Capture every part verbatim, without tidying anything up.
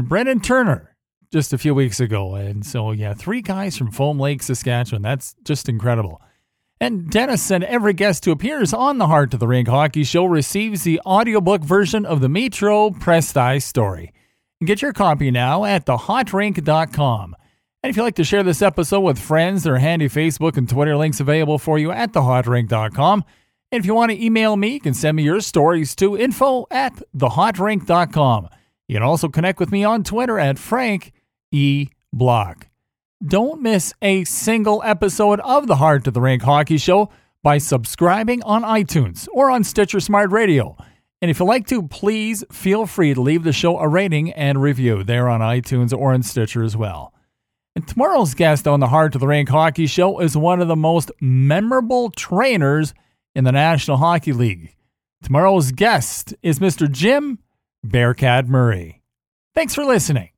and Brendan Turner just a few weeks ago. And so, yeah, three guys from Foam Lake, Saskatchewan. That's just incredible. And Dennis said every guest who appears on the Heart of the Rink Hockey Show receives the audiobook version of the Metro Presti story. Get your copy now at the hot rink dot com. And if you'd like to share this episode with friends, there are handy Facebook and Twitter links available for you at the hot rink dot com. And if you want to email me, you can send me your stories to info at the hot rink dot com. You can also connect with me on Twitter at Frank E. Block. Don't miss a single episode of the Heart of the Rink Hockey Show by subscribing on iTunes or on Stitcher Smart Radio. And if you'd like to, please feel free to leave the show a rating and review there on iTunes or on Stitcher as well. And tomorrow's guest on the Heart of the Rink Hockey Show is one of the most memorable trainers in the National Hockey League. Tomorrow's guest is Mister Jim Bearcat Murray. Thanks for listening.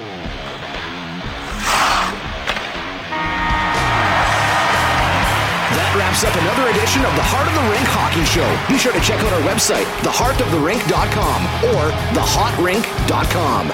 That wraps up another edition of the Heart of the Rink Hockey Show. Be sure to check out our website, the heart of the rink dot com or the hot rink dot com.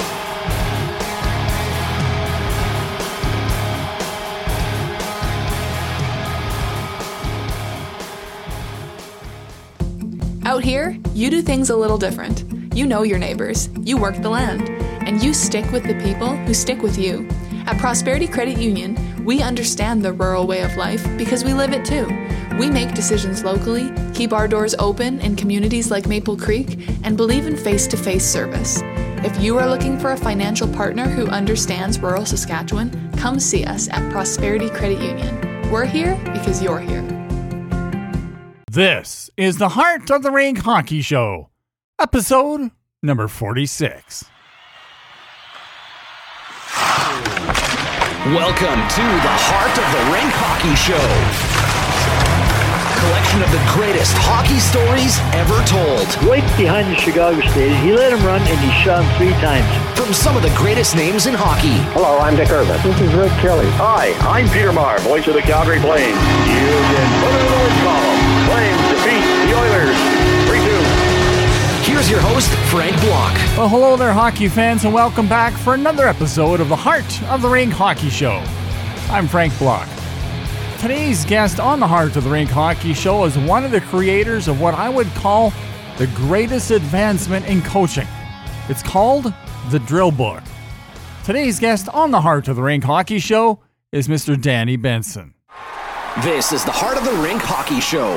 Out here, you do things a little different. You know your neighbors, you work the land, and you stick with the people who stick with you. At Prosperity Credit Union, we understand the rural way of life because we live it too. We make decisions locally, keep our doors open in communities like Maple Creek, and believe in face-to-face service. If you are looking for a financial partner who understands rural Saskatchewan, come see us at Prosperity Credit Union. We're here because you're here. This is the Heart of the Rink Hockey Show, episode number forty-six. Welcome to the Heart of the Rink Hockey Show. Collection of the greatest hockey stories ever told. Right behind the Chicago Stadium, he let him run and he shot him three times. From some of the greatest names in hockey. Hello, I'm Dick Irvin. This is Rick Kelly. Hi, I'm Peter Maher, voice of the Calgary Flames. You can put it in the win column. Flames defeat the Oilers three two. Here's your host, Frank Block. Well, hello there, hockey fans, and welcome back for another episode of the Heart of the Rink Hockey Show. I'm Frank Block. Today's guest on the Heart of the Rink Hockey Show is one of the creators of what I would call the greatest advancement in coaching. It's called the Drill Book. Today's guest on the Heart of the Rink Hockey Show is Mister Danny Benson. This is the Heart of the Rink Hockey Show.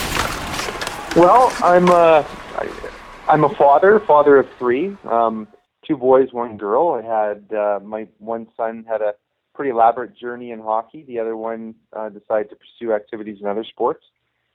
Well, I'm a, I'm a father, father of three, um, two boys, one girl. I had uh, my one son had a pretty elaborate journey in hockey. The other one uh, decided to pursue activities in other sports.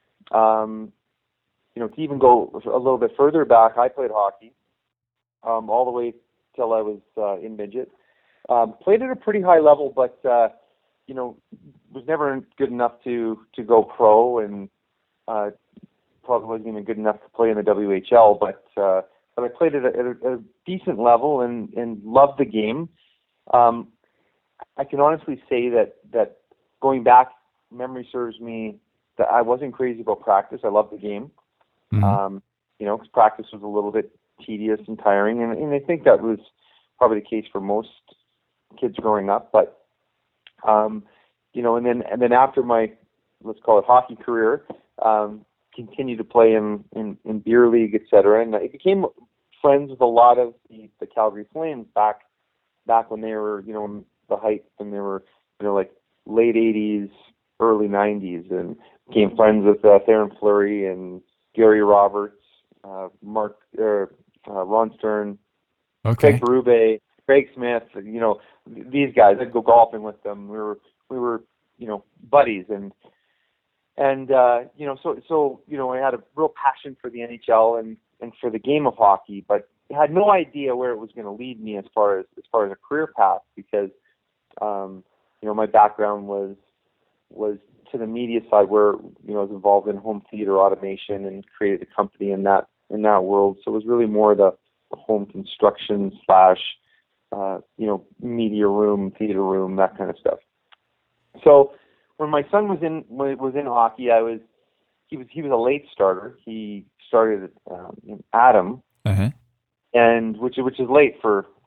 Um, you know, to even go a little bit further back, I played hockey um, all the way till I was uh, in midget. Um, played at a pretty high level, but uh, you know, was never good enough to to go pro, and uh, probably wasn't even good enough to play in the W H L. But uh, but I played at a, at a, at a decent level and and loved the game. Um, I can honestly say that that going back, memory serves me that I wasn't crazy about practice. I loved the game. Mm-hmm. Um, you know, because practice was a little bit tedious and tiring, and, and I think that was probably the case for most kids growing up. But um, you know, and then and then after my, let's call it, hockey career, um, continued to play in, in, in beer league, et cetera. And I became friends with a lot of the, the Calgary Flames back back when they were, you know, the height, when they were, you know, like late eighties, early nineties, and became friends with uh, Theron Fleury and Gary Roberts, uh, Mark, uh, uh, Ron Stern, Okay. Craig Berube, Craig Smith. You know, these guys. I'd go golfing with them. We were we were you know buddies, and and uh, you know so so you know I had a real passion for the N H L and and for the game of hockey, but I had no idea where it was going to lead me as far as as far as a career path, because um, you know my background was was to the media side, where you know I was involved in home theater automation and created a company in that in that world. So it was really more the, the home construction slash uh, you know media room, theater room, that kind of stuff. So when my son was in was in hockey, I was he was he was a late starter. He started um, in Adam, Uh-huh. and which which is late for